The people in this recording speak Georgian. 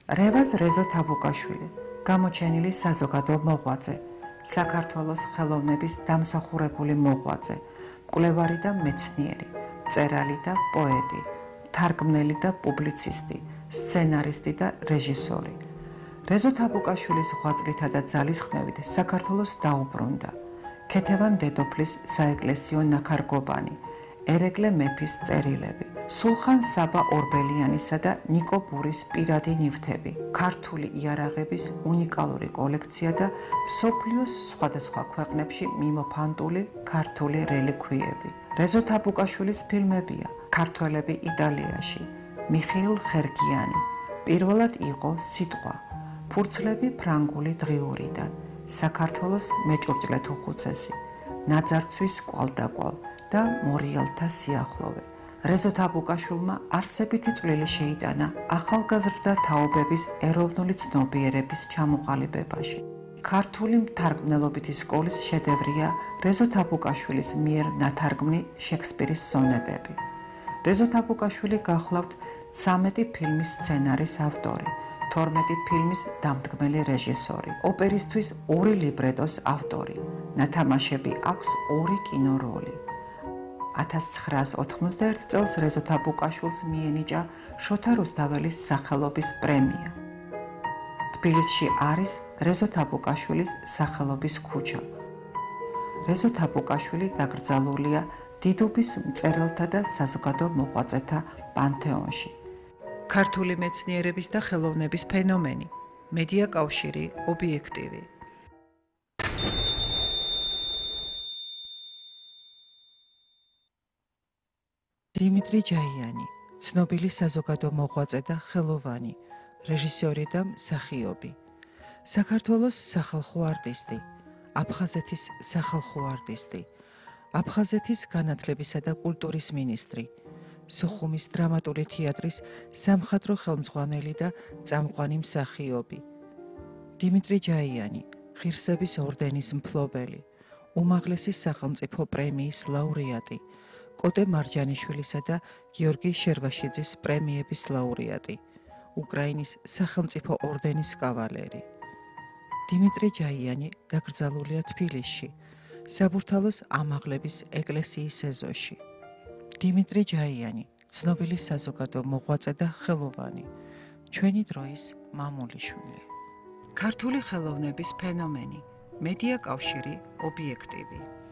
რევაზ რეზო თაბუკაშვილი, გამოჩენილი საზოგადო მოღვაწე, საქართველოს ხელოვნების დამსახურებული მოღვაწე, მკვლევარი და მეცნიერი, მწერალი და პოეტი, თარგმნელი და პუბლიცისტი, სცენარისტი და რეჟისორი. რეზო თაბუკაშვილის ღვაწლითა და ძალისხმევით საქართველოს დაუბრუნდა ქეთევან დედოფლის საეკლესიო ნაქარგობანი, ერეკლე მეფის წერილები, სულხან საბა ორბელიანისა და ნიკო ბურის პირადი ნივთები, ქართული იარაღების უნიკალური კოლექცია და მსოფლიოს სხვადასხვა ქვეყნებში მიმოფანტული ქართული რელიქვიები. რეზო თაბუკაშვილის ფილმებია ქართველები იტალიაში, მიხეილ ხერგიანი, პირველად იყო სიტყვა, ფურცლები ფრანგული დღიურიდან, საქართველოს მეჭურჭლე თუხუცესი, ნაძარცვის კვალდაკვალ და მორიელთა სიახლოვე. რეზო თაბუკაშვილმა არსებითი წვლილი შეიტანა ახალგაზრდა თაობების ეროვნული ცნობიერების ჩამოყალიბებაში. ქართული მთარგმნელობითი სკოლის შედევრია რეზო თაბუკაშვილის მიერ ნათარგმნი შექსპირის სონეტები. რეზო თაბუკაშვილი გახლავთ 13 ფილმის სცენარის ავტორი, 12 ფილმის დამდგმელი რეჟისორი, ოპერისთვის 2 ლიბრეტოს ავტორი, ნათამაშები აქვს 2 კინოროლი. 1991 წელს რეზო თაბუკაშვილს მიენიჭა შოთა რუსთაველის სახელობის პრემია. თბილისში არის რეზო თაბუკაშვილის სახელობის ქუჩა. რეზო თაბუკაშვილი დაკრძალულია დიდუბის მწერალთა და საზოგადო მოღვაწეთა პანთეონში. ქართული მეცნიერების და ხელოვნების ფენომენი, მედია კავშირი, ობიექტივი. დიმიტრი ჯაიანი, ცნობილი საზოგადო მოღვაწე და ხელოვანი, რეჟისორი და მსახიობი. საქართველოს სახალხო არტისტი, აფხაზეთის სახალხო არტისტი, აფხაზეთის განათლებისა და კულტურის მინისტრი, სოხუმის დრამატული თეატრის სამხატვრო ხელმძღვანელი და წამყვანი მსახიობი. დიმიტრი ჯაიანი, ღირსების ორდენის მფლობელი, უმაღლესი სახელმწიფო პრემიის ლაურეატი, კოტე მარჯანიშვილისა და გიორგი შერვაშიძის პრემიების ლაურეატი, უკრაინის სახელმწიფო ორდენის კავალერი. დიმიტრი ჯაიანი დაკრძალულია თბილისში, საბურთალოს ამაღლების ეკლესიის ეზოში. დიმიტრი ჯაიანი, ცნობილი საზოგადო მოღვაწე და ხელოვანი, ჩვენი დროის მამულიშვილი. ქართული ხელოვნების ფენომენი, მედია კავშირი, ობიექტივი.